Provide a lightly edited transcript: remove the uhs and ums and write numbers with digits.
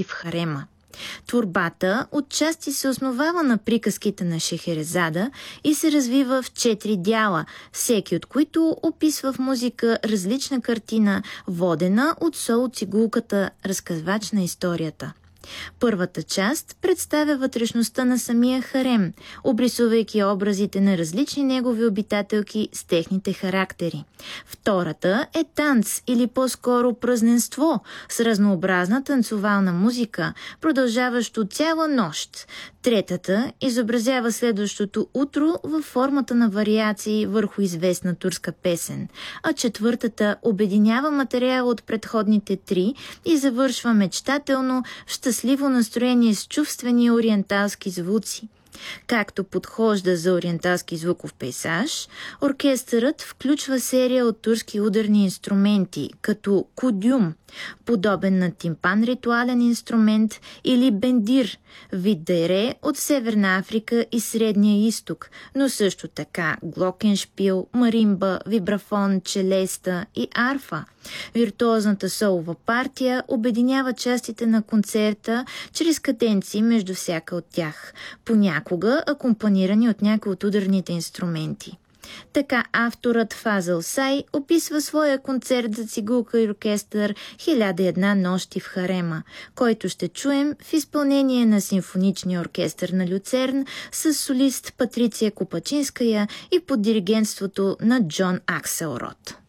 нощи в харема. Творбата отчасти се основава на приказките на Шехерезада и се развива в 4 дяла, всеки от които описва в музика различна картина, водена от Соло-цигулката, разказвач на историята. Първата част представя вътрешността на самия харем, обрисувайки образите на различни негови обитателки с техните характери. Втората е танц или по-скоро празненство с разнообразна танцовална музика, продължаващо цяла нощ. Третата изобразява следващото утро във формата на вариации върху известна турска песен, а четвъртата обединява материала от предходните 3 и завършва мечтателно в щастливо настроение с чувствени ориенталски звуци. Както подхожда за ориенталски звуков пейсаж, оркестърът включва серия от турски ударни инструменти, като кудюм, подобен на тимпан ритуален инструмент, или бендир, вид дейре от Северна Африка и Средния изток, но също така глокеншпил, маримба, вибрафон, челеста и арфа. Виртуозната солова партия обединява частите на концерта чрез каденции между всяка от тях, понякога акомпанирани от някои от ударните инструменти. Така авторът Фазъл Сай описва своя концерт за цигулка и оркестър «1001 нощи в харема», който ще чуем в изпълнение на симфоничния оркестър на Люцерн с солист Патриция Копачинская и под диригентството на Джон Акселрод.